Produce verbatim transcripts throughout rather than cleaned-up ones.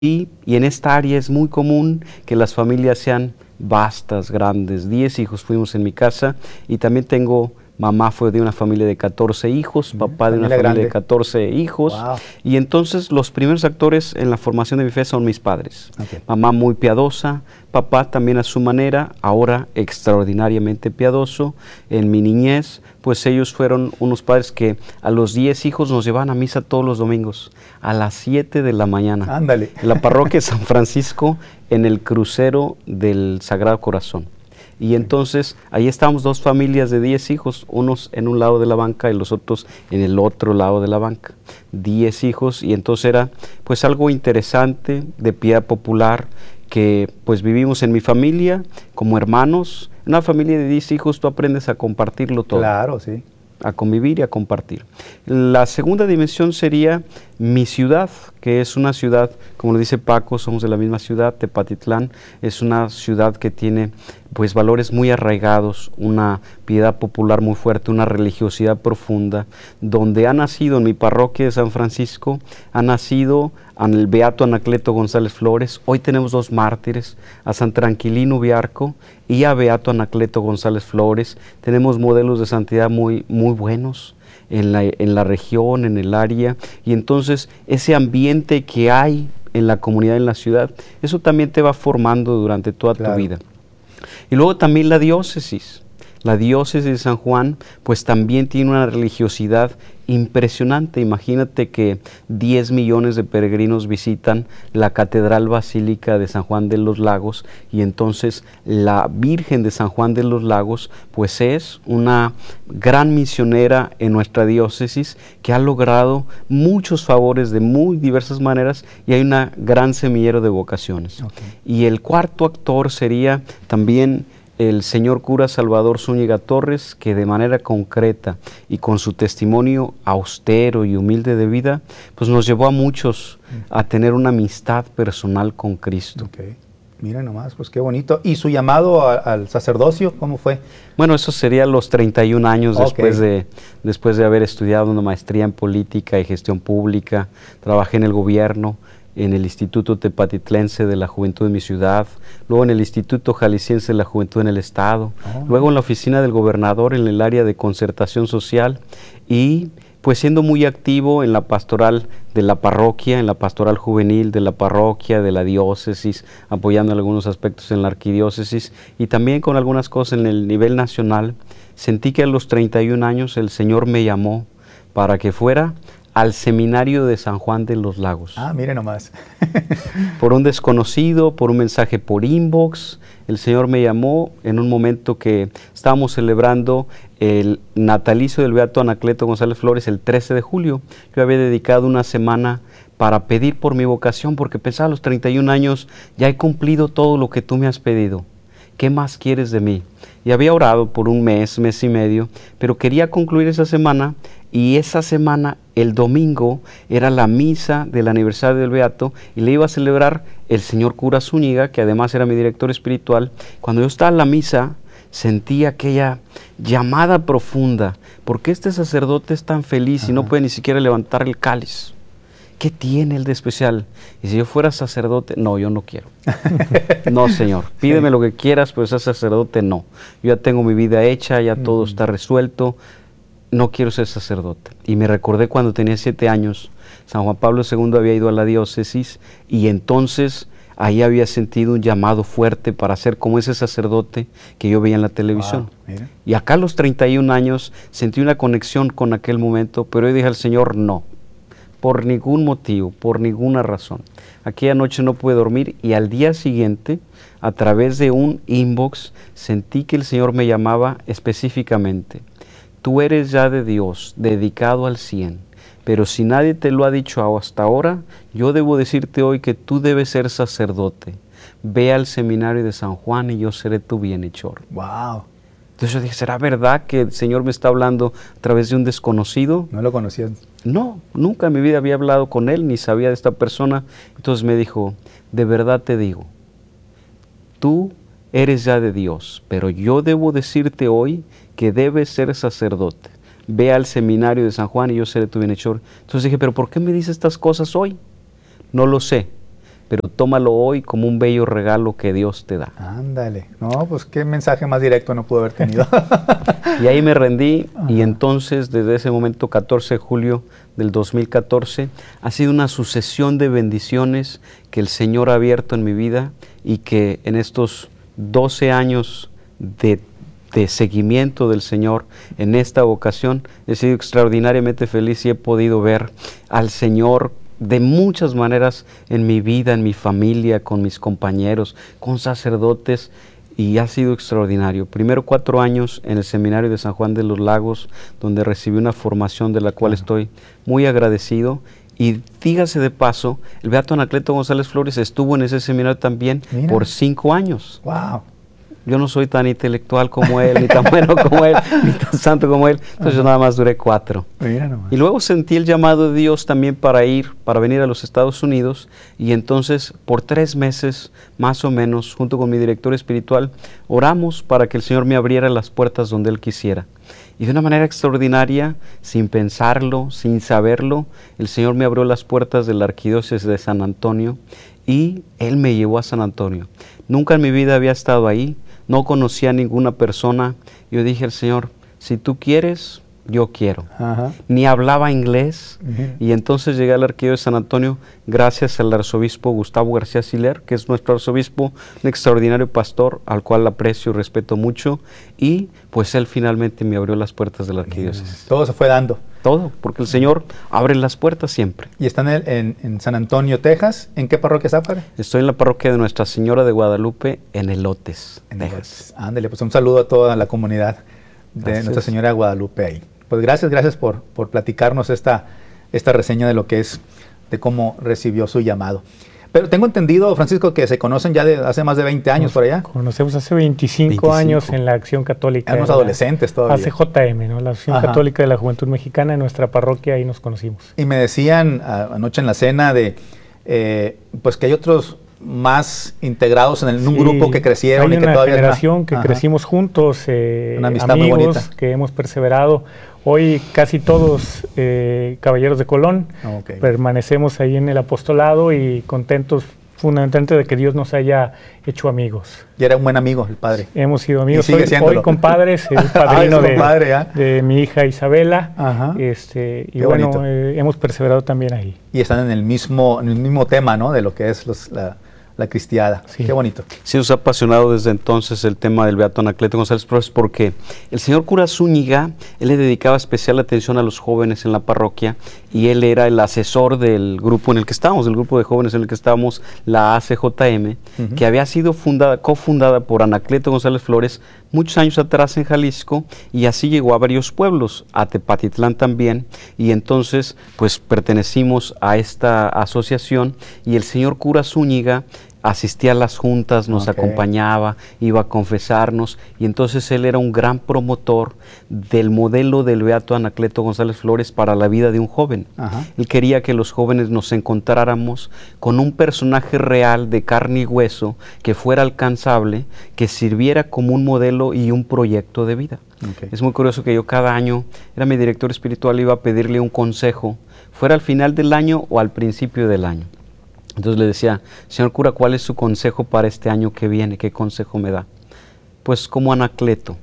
Y, y en esta área es muy común que las familias sean vastas, grandes. Diez hijos fuimos en mi casa y también tengo, mamá fue de una familia de catorce hijos, Mm, papá de una familia familia grande. de catorce hijos. Wow. Y entonces los primeros actores en la formación de mi fe son mis padres. Okay. Mamá muy piadosa, papá también a su manera, ahora extraordinariamente piadoso. En mi niñez, pues ellos fueron unos padres que a los diez hijos nos llevaban a misa todos los domingos, a las siete de la mañana. Ándale. En la parroquia de San Francisco, en el crucero del Sagrado Corazón. Y entonces, ahí estábamos dos familias de diez hijos, unos en un lado de la banca y los otros en el otro lado de la banca. Diez hijos, y entonces era pues algo interesante, de piedad popular, que pues vivimos en mi familia como hermanos. En una familia de diez hijos tú aprendes a compartirlo todo. Claro, sí. A convivir y a compartir. La segunda dimensión sería mi ciudad, que es una ciudad, como lo dice Paco, somos de la misma ciudad, Tepatitlán, es una ciudad que tiene pues valores muy arraigados, una piedad popular muy fuerte, una religiosidad profunda, donde ha nacido en mi parroquia de San Francisco, ha nacido el beato Anacleto González Flores. Hoy tenemos dos mártires, a San Tranquilino Viarco y a beato Anacleto González Flores. Tenemos modelos de santidad muy, muy buenos en la, en la región, en el área, y entonces ese ambiente que hay en la comunidad, en la ciudad, eso también te va formando durante toda Claro. tu vida. Y luego también la diócesis. La diócesis de San Juan, pues también tiene una religiosidad impresionante. Imagínate que diez millones de peregrinos visitan la Catedral Basílica de San Juan de los Lagos, y entonces la Virgen de San Juan de los Lagos, pues es una gran misionera en nuestra diócesis que ha logrado muchos favores de muy diversas maneras, y hay una gran semillero de vocaciones. Okay. Y el cuarto actor sería también el señor cura Salvador Zúñiga Torres, que de manera concreta y con su testimonio austero y humilde de vida, pues nos llevó a muchos a tener una amistad personal con Cristo. Okay. Mira nomás, pues qué bonito. ¿Y su llamado a, al sacerdocio, cómo fue? Bueno, eso sería a los treinta y un años, Okay. después de, después de haber estudiado una maestría en política y gestión pública. Trabajé en el gobierno, en el Instituto Tepatitlense de la Juventud de mi ciudad, luego en el Instituto Jalisciense de la Juventud en el Estado, Oh, luego en la oficina del gobernador en el área de concertación social, y pues siendo muy activo en la pastoral de la parroquia, en la pastoral juvenil de la parroquia, de la diócesis, apoyando en algunos aspectos en la arquidiócesis, y también con algunas cosas en el nivel nacional. Sentí que a los treinta y un años el Señor me llamó para que fuera al seminario de San Juan de los Lagos. Ah, mire nomás. Por un desconocido, por un mensaje por inbox, el Señor me llamó en un momento que estábamos celebrando el natalicio del beato Anacleto González Flores el trece de julio. Yo había dedicado una semana para pedir por mi vocación, porque pensaba a los treinta y un años, ya he cumplido todo lo que tú me has pedido. ¿Qué más quieres de mí? Y había orado por un mes, mes y medio, pero quería concluir esa semana, y esa semana, el domingo, era la misa del aniversario del beato, y le iba a celebrar el señor cura Zúñiga, que además era mi director espiritual. Cuando yo estaba en la misa, sentí aquella llamada profunda: ¿por qué este sacerdote es tan feliz y no puede ni siquiera levantar el cáliz? ¿Qué tiene él de especial? Y si yo fuera sacerdote, no, yo no quiero. No, Señor, pídeme sí. lo que quieras, pero ese sacerdote no. Yo ya tengo mi vida hecha, ya mm. todo está resuelto, no quiero ser sacerdote. Y me recordé cuando tenía siete años, San Juan Pablo segundo había ido a la diócesis, y entonces ahí había sentido un llamado fuerte para ser como ese sacerdote que yo veía en la televisión. Wow, y acá a los treinta y un años sentí una conexión con aquel momento, pero yo dije al Señor, no. Por ningún motivo, por ninguna razón. Aquella noche no pude dormir, y al día siguiente, a través de un inbox, sentí que el Señor me llamaba específicamente: tú eres ya de Dios, dedicado al cien, pero si nadie te lo ha dicho hasta ahora, yo debo decirte hoy que tú debes ser sacerdote. Ve al seminario de San Juan y yo seré tu bienhechor. Wow. Entonces yo dije, ¿será verdad que el Señor me está hablando a través de un desconocido? ¿No lo conocías? No, nunca en mi vida había hablado con él, ni sabía de esta persona. Entonces me dijo, de verdad te digo, tú eres ya de Dios, pero yo debo decirte hoy que debes ser sacerdote. Ve al seminario de San Juan y yo seré tu bienhechor. Entonces dije, ¿pero por qué me dice estas cosas hoy? No lo sé, pero tómalo hoy como un bello regalo que Dios te da. Ándale. No, pues qué mensaje más directo no pudo haber tenido. Y ahí me rendí, Ajá. y entonces desde ese momento, catorce de julio del dos mil catorce, ha sido una sucesión de bendiciones que el Señor ha abierto en mi vida, y que en estos doce años de, de seguimiento del Señor en esta vocación he sido extraordinariamente feliz, y he podido ver al Señor de muchas maneras en mi vida, en mi familia, con mis compañeros, con sacerdotes, y ha sido extraordinario. Primero cuatro años en el seminario de San Juan de los Lagos, donde recibí una formación de la cual estoy muy agradecido. Y dígase de paso, el beato Anacleto González Flores estuvo en ese seminario también. Mira. Por cinco años. Wow. Yo no soy tan intelectual como él, ni tan bueno como él, ni tan santo como él. Entonces Ajá. yo nada más duré cuatro. Mira nomás. Y luego sentí el llamado de Dios también para ir, para venir a los Estados Unidos. Y entonces por tres meses, más o menos, junto con mi director espiritual, oramos para que el Señor me abriera las puertas donde Él quisiera. Y de una manera extraordinaria, sin pensarlo, sin saberlo, el Señor me abrió las puertas de la Arquidiócesis de San Antonio, y Él me llevó a San Antonio. Nunca en mi vida había estado ahí, no conocía a ninguna persona. Yo dije al Señor, si tú quieres, yo quiero. Ajá. Ni hablaba inglés. Uh-huh. Y entonces llegué al Arquidiócesis de San Antonio gracias al arzobispo Gustavo García Siller, que es nuestro arzobispo, un extraordinario pastor al cual aprecio y respeto mucho, y pues él finalmente me abrió las puertas de la arquidiócesis. Todo se fue dando. Todo, porque el Señor abre las puertas siempre. ¿Y está en, el, en, en San Antonio, Texas? ¿En qué parroquia está, padre? Estoy en la parroquia de Nuestra Señora de Guadalupe, en Elotes, en Texas. Ándale, pues un saludo a toda la comunidad de gracias. Nuestra Señora de Guadalupe ahí. Pues gracias, gracias por, por platicarnos esta, esta reseña de lo que es, de cómo recibió su llamado. Pero tengo entendido, Francisco, que se conocen ya de hace más de veinte años. Nos por allá. Conocemos hace veinticinco, veinticinco años en la Acción Católica. Éramos adolescentes todavía. A C J M, ¿no? La Acción Ajá. Católica de la Juventud Mexicana, en nuestra parroquia, ahí nos conocimos. Y me decían a, anoche en la cena de, eh, pues que hay otros más integrados en, el, en un sí, grupo que crecieron hay y que una todavía generación que Ajá. crecimos juntos, eh, una amistad amigos muy bonita. Que hemos perseverado. Hoy casi todos eh, caballeros de Colón okay. permanecemos ahí en el apostolado y contentos fundamentalmente de que Dios nos haya hecho amigos. Y era un buen amigo el padre. Hemos sido amigos. Hoy, hoy compadres, el padrino ah, de, compadre, ¿eh? de mi hija Isabela. Ajá. Este, y Qué bueno, eh, hemos perseverado también ahí. Y están en el mismo, en el mismo tema, ¿no? De lo que es los, la, la cristiada. Sí. Qué bonito. Sí, nos ha apasionado desde entonces el tema del beato Anacleto González Flores, porque el señor cura Zúñiga, él le dedicaba especial atención a los jóvenes en la parroquia, y él era el asesor del grupo en el que estábamos, del grupo de jóvenes en el que estábamos, la A C J M, uh-huh. que había sido fundada, cofundada por Anacleto González Flores muchos años atrás en Jalisco, y así llegó a varios pueblos, a Tepatitlán también, y entonces pues pertenecimos a esta asociación, y el señor cura Zúñiga asistía a las juntas, nos okay. acompañaba, iba a confesarnos, y entonces él era un gran promotor del modelo del beato Anacleto González Flores para la vida de un joven. Ajá. Él quería que los jóvenes nos encontráramos con un personaje real de carne y hueso, que fuera alcanzable, que sirviera como un modelo y un proyecto de vida. Okay. Es muy curioso que yo cada año, era mi director espiritual, iba a pedirle un consejo, fuera al final del año o al principio del año. Entonces le decía, señor cura, ¿cuál es su consejo para este año que viene? ¿Qué consejo me da? Pues como Anacleto,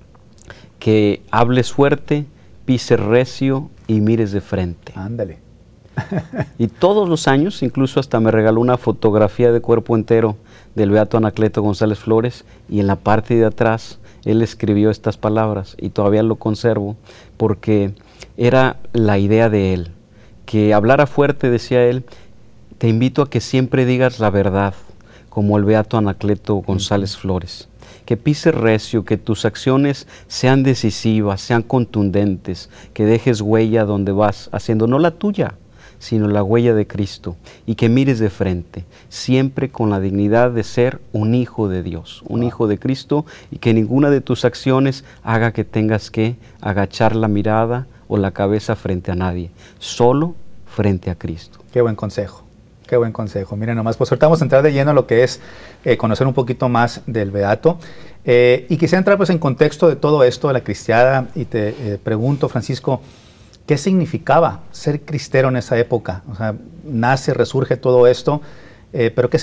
que hables fuerte, pises recio y mires de frente. Ándale. Y todos los años, incluso hasta me regaló una fotografía de cuerpo entero del beato Anacleto González Flores, y en la parte de atrás él escribió estas palabras, y todavía lo conservo, porque era la idea de él, que hablara fuerte, decía él. Te invito a que siempre digas la verdad, como el beato Anacleto González Flores. Que pises recio, que tus acciones sean decisivas, sean contundentes, que dejes huella donde vas, haciendo no la tuya, sino la huella de Cristo, y que mires de frente, siempre con la dignidad de ser un hijo de Dios, un wow. hijo de Cristo, y que ninguna de tus acciones haga que tengas que agachar la mirada o la cabeza frente a nadie, solo frente a Cristo. Qué buen consejo. Qué buen consejo. Miren nomás, pues ahorita vamos a entrar de lleno a lo que es eh, conocer un poquito más del beato. Eh, y quisiera entrar pues en contexto de todo esto de la cristiada, y te eh, pregunto, Francisco, ¿qué significaba ser cristero en esa época? O sea, nace, resurge todo esto, eh, pero ¿qué